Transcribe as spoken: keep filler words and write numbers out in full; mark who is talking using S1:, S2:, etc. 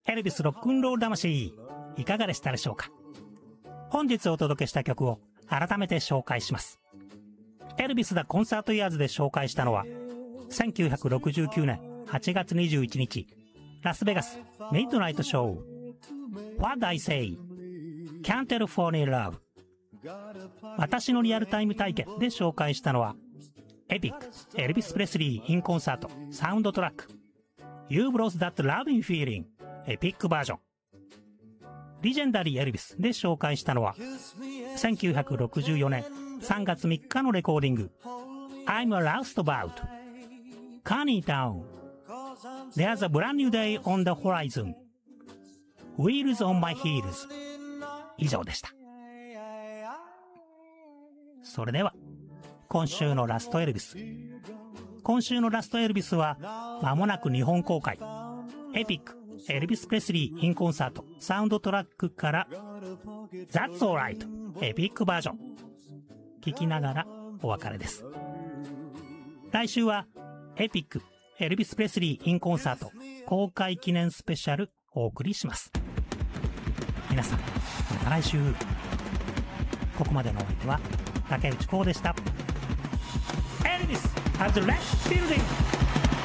S1: エルビスロックンロール魂、いかがでしたでしょうか。本日お届けした曲を改めて紹介します。エルビス・ザ・コンサート・イヤーズで紹介したのは、せんきゅうひゃくろくじゅうきゅうねんはちがつにじゅういちにち、ラスベガスミッドナイトショー、What I Say, California Love。私のリアルタイム体験で紹介したのは、エピック、エルビス・プレスリー・イン・コンサート、サウンドトラック、You Brought That Loving Feeling、エピックバージョン。リジェンダリー・エルビスで紹介したのは、せんきゅうひゃくろくじゅうよねんさんがつみっかのレコーディング、I'm a Roustabout、Coney Town、There's a Brand New Day on the Horizon、Wheels on My Heels。以上でした。それでは、今週のラストエルビス。今週のラストエルビスは、間もなく日本公開。エピック、エルビス・プレスリー・イン・コンサート、サウンドトラックから、That's Alright、エピックバージョン。聞きながらお別れです。来週は、エピック、エルビス・プレスリー・イン・コンサート、公開記念スペシャルお送りします。皆さん、また来週。ここまでのお相手は、竹内幸でした。エルビス has left building